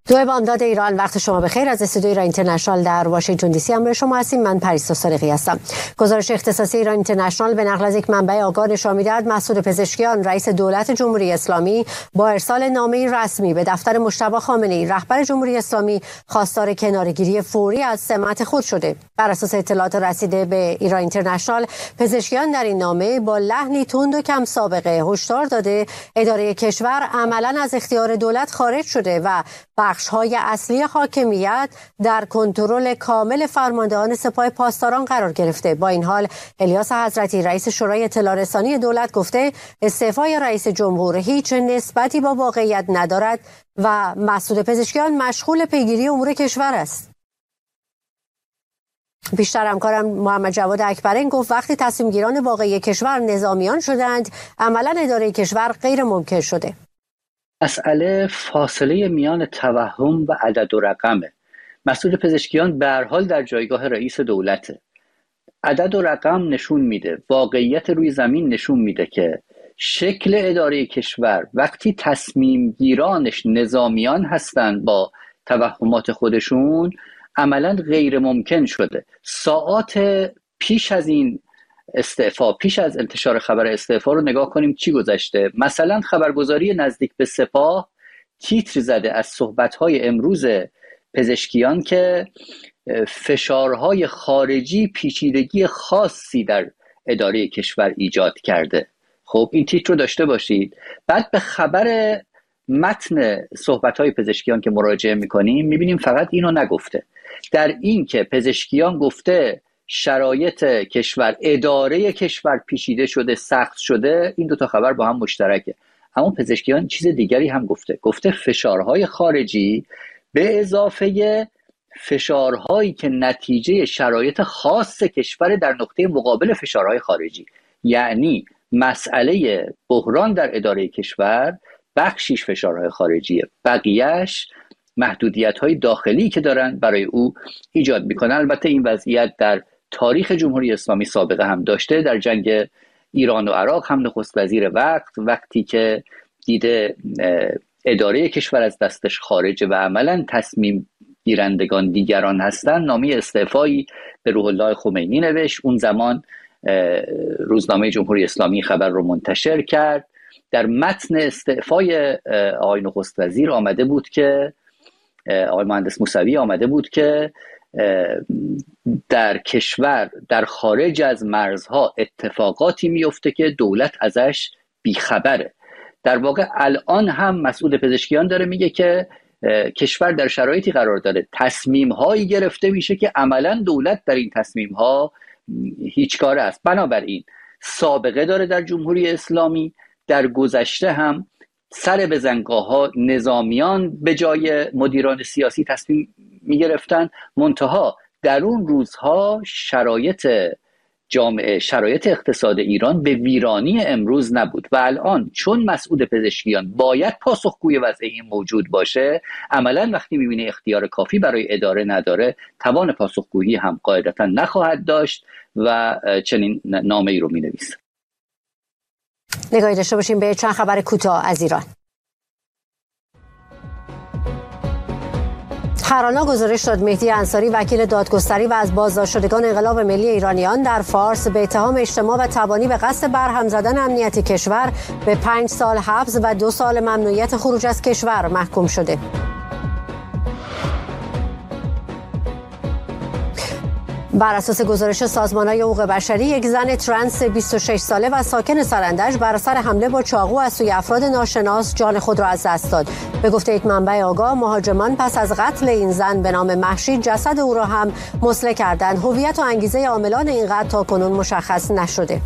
دو بامداد ایران، وقت شما بخیر. از استودیوی ایران اینترنشنال در واشنگتن دی سی همراه شما هستیم. من پریسا صادقی هستم. گزارش اختصاصی ایران اینترنشنال به نقل از یک منبع آگاه نشان می‌دهد مسعود پزشکیان رئیس دولت جمهوری اسلامی با ارسال نامه‌ای رسمی به دفتر مجتبی خامنه‌ای رهبر جمهوری اسلامی خواستار کناره‌گیری فوری از سمت خود شده. بر اساس اطلاعات رسیده به ایران اینترنشنال، پزشکیان در این نامه با لحنی تند و کم سابقه هشدار داده اداره کشور عملاً از اختیار دولت خارج شده و بخش‌های اصلی حاکمیت در کنترل کامل فرماندهان سپاه پاسداران قرار گرفته. با این حال الیاس حضرتی رئیس شورای اطلاع رسانی دولت گفته استعفای رئیس جمهور هیچ نسبتی با واقعیت ندارد و مسعود پزشکیان مشغول پیگیری امور کشور است. بیشتر همکارم محمد جواد اکبرین گفت وقتی تصمیم گیران واقعی کشور نظامیان شدند، عملاً اداره کشور غیر ممکن شده. مسئله فاصله میان توهم و عدد و رقمه. مسعود پزشکیان به هر حال در جایگاه رئیس دولته. عدد و رقم نشون میده، واقعیت روی زمین نشون میده که شکل اداره کشور وقتی تصمیم گیرانش نظامیان هستند با توهمات خودشون، عملا غیر ممکن شده. ساعات پیش از این استعفا، پیش از انتشار خبر استعفا رو نگاه کنیم چی گذشته. مثلا خبرگزاری نزدیک به سپاه تیتر زده از صحبت‌های امروز پزشکیان که فشارهای خارجی پیچیدگی خاصی در اداره کشور ایجاد کرده. خب این تیتر رو داشته باشید. بعد به خبر متن صحبت‌های پزشکیان که مراجعه می‌کنیم می‌بینیم فقط اینو نگفته. در این که پزشکیان گفته شرایط کشور، اداره کشور پیچیده شده، سخت شده، این دوتا خبر با هم مشترکه. اما پزشکیان چیز دیگری هم گفته فشارهای خارجی به اضافه فشارهایی که نتیجه شرایط خاص کشور در نقطه مقابل فشارهای خارجی، یعنی مسئله بحران در اداره کشور بخشیش فشارهای خارجیه، بقیهش محدودیت‌های داخلی که دارن برای او ایجاد میکنن. البته این وضعیت در تاریخ جمهوری اسلامی سابقه هم داشته. در جنگ ایران و عراق هم نخست وزیر وقتی که دیده اداره کشور از دستش خارجه و عملا تصمیم گیرندگان دیگران هستن، نامه استعفایی به روح الله خمینی نوشت. اون زمان روزنامه جمهوری اسلامی خبر رو منتشر کرد. در متن استعفای آقای نخست وزیر آمده بود که آقای مهندس موسوی آمده بود که در کشور در خارج از مرزها اتفاقاتی میفته که دولت ازش بیخبره. در واقع الان هم مسعود پزشکیان داره میگه که کشور در شرایطی قرار داره تصمیم هایی گرفته میشه که عملا دولت در این تصمیم ها هیچ کاره است. بنابراین سابقه داره در جمهوری اسلامی. در گذشته هم سر بزنگاه‌ها نظامیان به جای مدیران سیاسی تصمیم می‌گرفتن. منتها در اون روزها شرایط جامعه، شرایط اقتصاد ایران به ویرانی امروز نبود و الان چون مسعود پزشکیان باید پاسخگوی وضع این موجود باشه، عملا وقتی می‌بینه اختیار کافی برای اداره نداره، توان پاسخگویی هم قاعدتاً نخواهد داشت و چنین نامه‌ای رو می‌نویسه. نگاهی داشته باشیم به چند خبر کوتاه از ایران. خرانا گزارش داد مهدی انصاری وکیل دادگستری و از بازداشت شدگان انقلاب ملی ایرانیان در فارس به اتهام اجتماع و تبانی به قصد برهم زدن امنیت کشور به 5 سال حبس و 2 سال ممنوعیت خروج از کشور محکوم شده. بر اساس گزارش سازمان‌های حقوق بشری، یک زن ترنس 26 ساله و ساکن سرندج بر اثر حمله با چاقو از سوی افراد ناشناس جان خود را از دست داد. به گفته یک منبع آگاه، مهاجمان پس از قتل این زن به نام مهشید جسد او را هم مسله کردند. هویت و انگیزه عاملان این قتل تاکنون مشخص نشده.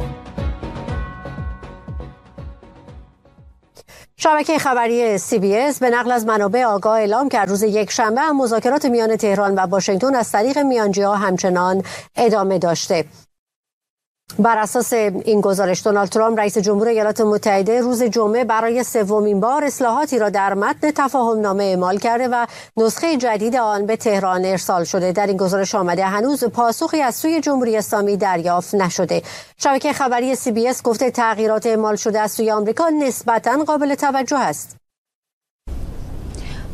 شبکه خبری CBS به نقل از منابع آگاه اعلام کرد روز یکشنبه هم مذاکرات میان تهران و واشنگتن از طریق میانجی‌ها همچنان ادامه داشته. بر اساس این گزارش دونالد ترامپ رئیس جمهور ایالات متحده روز جمعه برای سومین بار اصلاحاتی را در متن تفاهم‌نامه اعمال کرده و نسخه جدید آن به تهران ارسال شده. در این گزارش آمده هنوز پاسخی از سوی جمهوری اسلامی دریافت نشده. شبکه خبری CBS گفته تغییرات اعمال شده از سوی آمریکا نسبتاً قابل توجه است.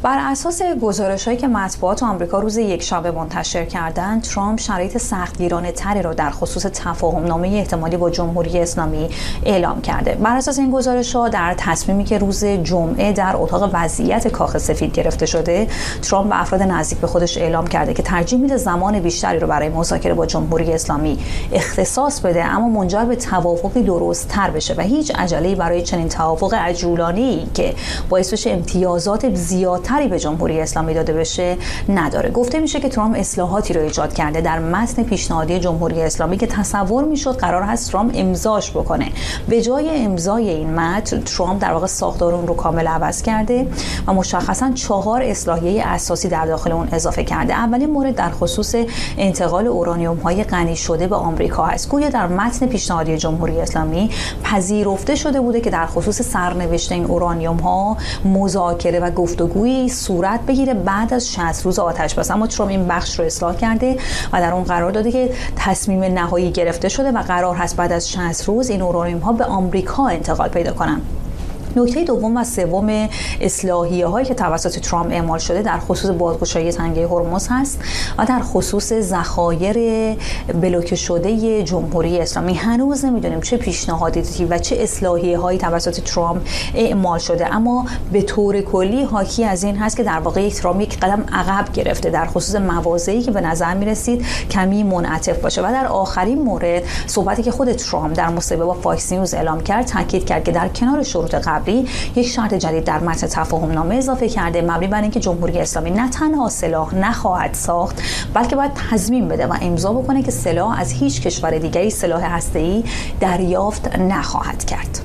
بر اساس گزارش‌هایی که مطبوعات آمریکا روز یکشنبه منتشر کردند، ترامپ شرایط سختگیرانه‌تری را در خصوص تفاهم‌نامه احتمالی با جمهوری اسلامی اعلام کرده. بر اساس این گزارش‌ها در تصمیمی که روز جمعه در اتاق وضعیت کاخ سفید گرفته شده، ترامپ به افراد نزدیک به خودش اعلام کرده که ترجیح میده زمان بیشتری رو برای مذاکره با جمهوری اسلامی اختصاص بده، اما منجر به توافقی درست‌تر بشه و هیچ عجله‌ای برای چنین توافق عجولانه‌ای که باعث بشه امتیازات زیادتری به جمهوری اسلامی داده بشه نداره. گفته میشه که ترامپ اصلاحاتی رو ایجاد کرده در متن پیشنهادی جمهوری اسلامی که تصور میشد قرار هست ترامپ امضاش بکنه. به جای امضای این متن، ترامپ در واقع ساختار اون رو کامل عوض کرده و مشخصاً 4 اصلاحیه اساسی در داخل اون اضافه کرده. اولین مورد در خصوص انتقال اورانیوم‌های غنی شده به آمریکا است. گویا در متن پیشنهادی جمهوری اسلامی پذیرفته شده بوده که در خصوص سرنوشت این اورانیوم‌ها مذاکره و گفتگویی صورت بگیره بعد از 60 روز آتش بس. اما ترامپ این بخش رو اصلاح کرده و در اون قرار داده که تصمیم نهایی گرفته شده و قرار هست بعد از 60 روز این اورانیوم‌ها به آمریکا انتقال پیدا کنن. نکته دوم و سوم اصلاحیه هایی که توسط ترامپ اعمال شده در خصوص بازگشایی تنگه هرمز هست و در خصوص ذخایر بلوکه شده جمهوری اسلامی. هنوز نمیدونیم چه پیشنهاداتی و چه اصلاحیه هایی توسط ترامپ اعمال شده، اما به طور کلی حاکی از این هست که در واقع ترامپ یک قدم عقب گرفته در خصوص مواضعی که به نظر میرسید کمی منعطف باشه. و در آخرین مورد، صحبتی که خود ترامپ در مصاحبه با فاکس نیوز اعلام کرد، تاکید کرد که در کنار شروط قبلی یک شرط جدید در متن تفاهم‌نامه اضافه کرده، مبنی بر اینکه جمهوری اسلامی نه تنها سلاح نخواهد ساخت، بلکه باید تضمین بده و امضا بکنه که سلاح از هیچ کشور دیگری سلاح هسته‌ای دریافت نخواهد کرد.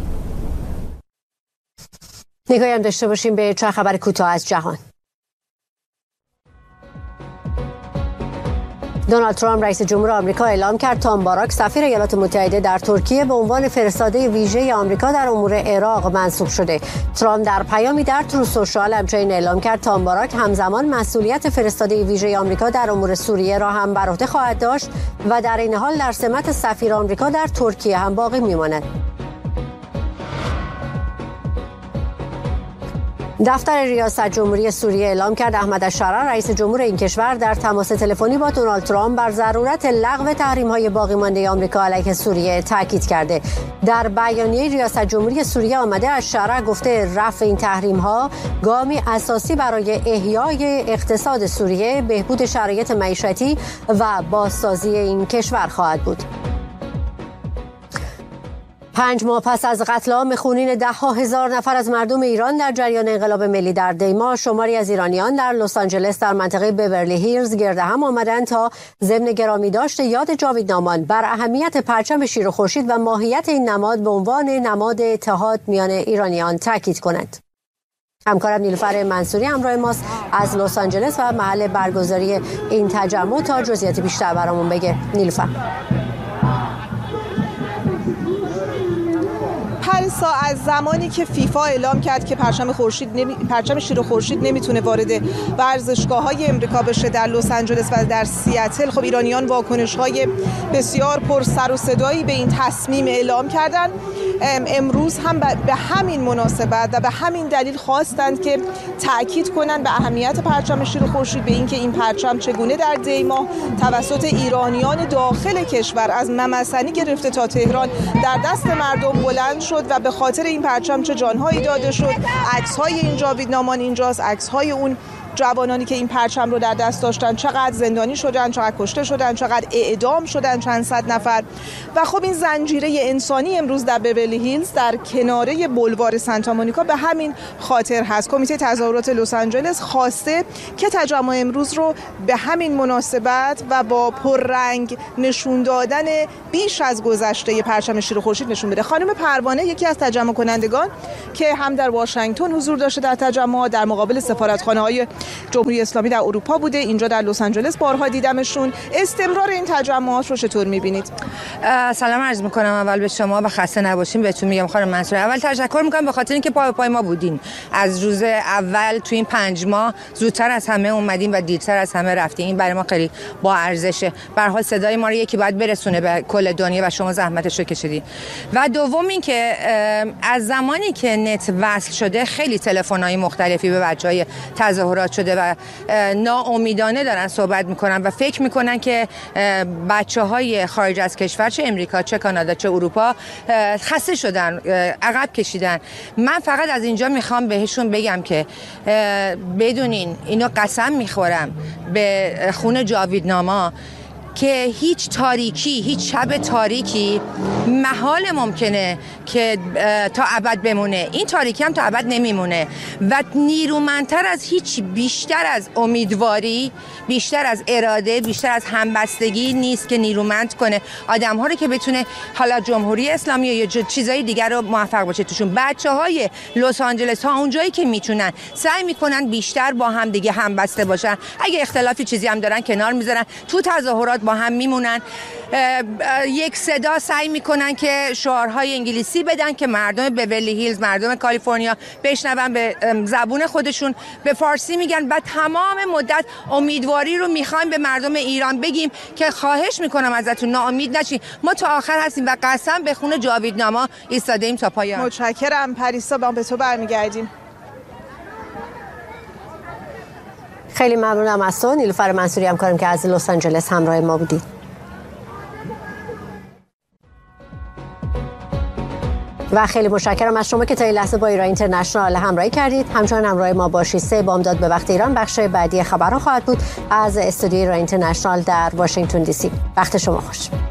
نگاهی هم داشته باشیم به چند خبر کوتاه از جهان. دونالد ترامپ رئیس جمهور آمریکا اعلام کرد تام باراک سفیر ایالات متحده در ترکیه به عنوان فرستاده ویژه آمریکا در امور عراق منصوب شده. ترامپ در پیامی در ترو سوشال همچنین اعلام کرد تام باراک همزمان مسئولیت فرستاده ویژه آمریکا در امور سوریه را هم بر عهده خواهد داشت و در این حال در سمت سفیر آمریکا در ترکیه هم باقی میماند. دفتر ریاست جمهوری سوریه اعلام کرد احمد الشرا رئیس جمهور این کشور در تماس تلفنی با دونالد ترامپ بر ضرورت لغو تحریم‌های باقی مانده آمریکا علیه سوریه تاکید کرده. در بیانیه ریاست جمهوری سوریه آمده الشرا گفته رفع این تحریم‌ها گامی اساسی برای احیای اقتصاد سوریه، بهبود شرایط معیشتی و بازسازی این کشور خواهد بود. 5 ماه پس از قتل عام خونین ده‌ها هزار نفر از مردم ایران در جریان انقلاب ملی در دی‌ماه، شماری از ایرانیان در لس آنجلس در منطقه بیورلی هیلز گرد هم آمدند تا ضمن گرامی داشت یاد جاویدنامان بر اهمیت پرچم شیر و خورشید و ماهیت این نماد به عنوان نماد اتحاد میان ایرانیان تاکید کنند. همکارم نیلوفر منصوری همراه ماست از لس آنجلس و محل برگزاری این تجمع تا جزئیات بیشتر برامون بگه. نیلوفر. پریسا، از زمانی که فیفا اعلام کرد که پرچم شیر و خورشید نمیتونه وارد ورزشگاه‌های امریکا بشه در لس آنجلس و در سیاتل، خب ایرانیان واکنش‌های بسیار پر سر و صدایی به این تصمیم اعلام کردند. امروز هم به همین مناسبت و به همین دلیل خواستند که تأکید کنند به اهمیت پرچم شیر و خورشید، به اینکه این پرچم چگونه در دی‌ماه توسط ایرانیان داخل کشور از ممسنی گرفته تا تهران در دست مردم بلند شد و به خاطر این پرچم چه جانهایی داده شد. عکس‌های این جاویدنامان اینجاست، عکس‌های اون جوانانی که این پرچم رو در دست داشتن، چقدر زندانی شدن، چقدر کشته شدن، چقدر اعدام شدن، چند صد نفر. و خب این زنجیره انسانی امروز در بیورلی هیلز در کناره بولوار سانتا مونیکا به همین خاطر هست. کمیته تظاهرات لس آنجلس خواسته که تجمع امروز رو به همین مناسبت و با پررنگ نشون دادن بیش از گذشته پرچم شیر و خورشید نشون بده. خانم پروانه یکی از تجمع کنندگان که هم در واشنگتن حضور داشته در تجمع در مقابل سفارتخانه‌های جمهوری اسلامی در اروپا بوده، اینجا در لس آنجلس بارها دیدمشون. استمرار این تجمعات رو چطور می‌بینید؟ سلام عرض می‌کنم اول به شما و خسته نباشین. بهتون میگم خانم منصور، اول تشکر می‌کنم به خاطر اینکه پای ما بودین. از روز اول تو این 5 ماه زودتر از همه اومدین و دیرتر از همه رفتین. این برای ما خیلی با ارزشه. به هر حال صدای ما رو یکی باید برسونه به کل دنیا و شما زحمتش رو کشیدین. و دوم اینکه از زمانی که نت وصل شده خیلی تلفن‌های مختلفی به بچه‌های تظاهرات شده و ناامیدانه دارن صحبت میکنن و فکر میکنن که بچه‌های خارج از کشور، چه امریکا چه کانادا چه اروپا، خسته شدن، عقب کشیدن. من فقط از اینجا میخوام بهشون بگم که بدونین، اینو قسم میخورم به خون جاویدناما، که هیچ تاریکی، هیچ شب تاریکی محال ممکنه که تا ابد بمونه. این تاریکی هم تا ابد نمیمونه و نیرومندتر از هیچ، بیشتر از امیدواری، بیشتر از اراده، بیشتر از همبستگی نیست که نیرومند کنه آدم‌ها رو که بتونه حالا جمهوری اسلامی یا چیزای دیگر رو موفق باشه توشون. بچه‌های لس آنجلس ها اونجایی که میتونن سعی میکنن بیشتر با هم دیگه همبسته باشن. اگه اختلافی چیزی هم دارن کنار میذارن، تو تظاهرات با هم میمونن، یک صدا سعی میکنن که شعارهای انگلیسی بدن که مردم بیورلی هیلز، مردم کالیفرنیا بشنون، به زبون خودشون به فارسی میگن و تمام مدت امیدواری رو میخوایم به مردم ایران بگیم که خواهش میکنم ازتون ناامید نشین، ما تا آخر هستیم و قسم به خون جاویدناما ایستاده ایم تا پایان. متشکرم پریسا، با به تو برمیگردیم. خیلی ممنونم از تو نیلوفر منصوری، همکارم که از لس آنجلس همراه ما بودید. و خیلی متشکرم از شما که تا این لحظه با ایران اینترنشنال همراهی کردید. همچنان همراه ما باشید. 3 بامداد به وقت ایران بخش بعدی خبرها خواهد بود از استودیوی ایران اینترنشنال در واشنگتن دی سی. وقت شما خوش.